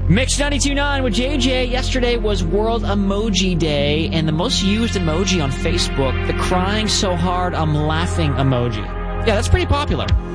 Mix 92.9 with JJ. Yesterday was World Emoji Day, and the most used emoji on Facebook, the crying so hard I'm laughing emoji. Yeah, that's pretty popular.